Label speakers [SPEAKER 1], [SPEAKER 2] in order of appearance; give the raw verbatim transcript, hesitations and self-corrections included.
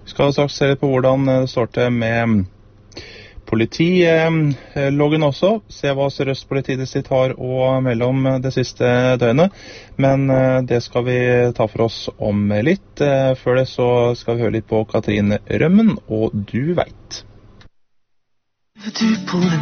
[SPEAKER 1] Vi skal straks se litt på hvordan det står til med politiloggen også. Se hva Sør-Øst politidistrikt har å melde om det siste døgnet. Men det skal vi ta for oss om litt. Før det så skal vi høre litt på Katrine Rømmen, og Du vet.